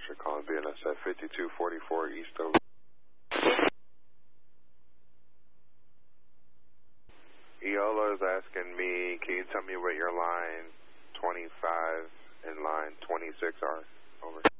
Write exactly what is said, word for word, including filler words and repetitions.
You're calling B N S F fifty-two forty-four East Oak. Eola is asking me, can you tell me what your line twenty-five and line twenty-six are? Over.